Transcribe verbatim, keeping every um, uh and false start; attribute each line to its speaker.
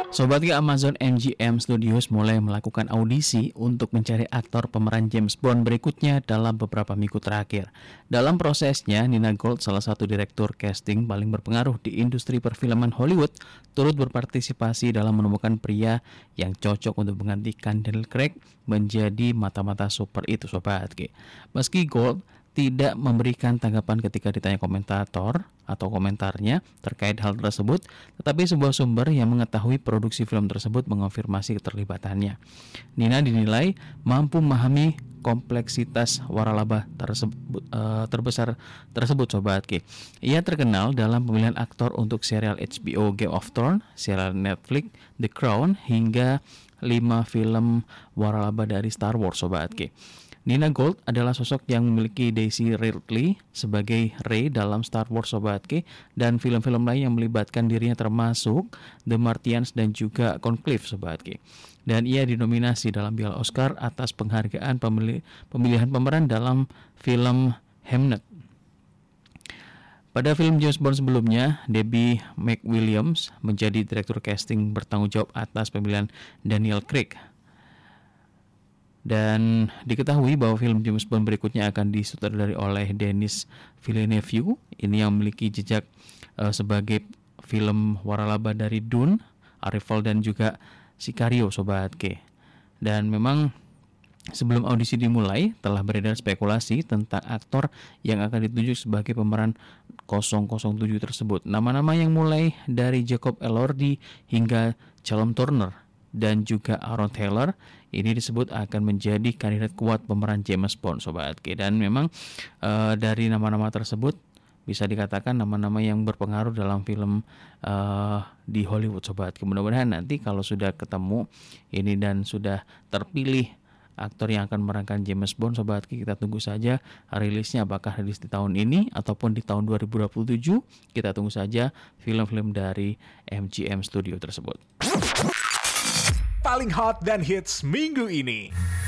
Speaker 1: Sobat Ki, Amazon M G M Studios mulai melakukan audisi untuk mencari aktor pemeran James Bond berikutnya dalam beberapa minggu terakhir. Dalam prosesnya, Nina Gold, salah satu direktur casting paling berpengaruh di industri perfilman Hollywood, turut berpartisipasi dalam menemukan pria yang cocok untuk menggantikan Daniel Craig menjadi mata-mata super itu, Sobat Ki. Meski Gold tidak memberikan tanggapan ketika ditanya komentator atau komentarnya terkait hal tersebut, tetapi sebuah sumber yang mengetahui produksi film tersebut mengonfirmasi keterlibatannya. Nina dinilai mampu memahami kompleksitas waralaba tersebut, uh, terbesar tersebut, Sobat Ki. Ia terkenal dalam pemilihan aktor untuk serial H B O Game of Thrones, serial Netflix The Crown, hingga lima film waralaba dari Star Wars, Sobat Ki. Nina Gold adalah sosok yang memiliki Daisy Ridley sebagai Rey dalam Star Wars, Sobat Ki, dan film-film lain yang melibatkan dirinya termasuk The Martians dan juga Conclave, Sobat Ki. Dan ia dinominasi dalam Piala Oscar atas penghargaan pemili- pemilihan pemeran dalam film Hamnet. Pada film James Bond sebelumnya, Debbie McWilliams menjadi direktur casting bertanggung jawab atas pemilihan Daniel Craig. Dan diketahui bahwa film James Bond berikutnya akan disutradarai oleh Denis Villeneuve. Ini yang memiliki jejak uh, sebagai film waralaba dari Dune, Arrival, dan juga Sicario, Sobat K. Dan memang sebelum audisi dimulai, telah beredar spekulasi tentang aktor yang akan ditunjuk sebagai pemeran nol nol tujuh tersebut. Nama-nama yang mulai dari Jacob Elordi hingga Callum Turner dan juga Aaron Taylor ini disebut akan menjadi kandidat kuat pemeran James Bond, Sobat K. Dan memang uh, dari nama-nama tersebut bisa dikatakan nama-nama yang berpengaruh dalam film uh, di Hollywood, Sobat K. Mudah-mudahan nanti kalau sudah ketemu ini dan sudah terpilih aktor yang akan memerankan James Bond, Sobat Ki, kita tunggu saja rilisnya, apakah rilis di tahun ini ataupun di tahun dua ribu dua puluh tujuh. Kita tunggu saja film-film dari M G M Studio tersebut.
Speaker 2: Paling hot dan hits minggu ini.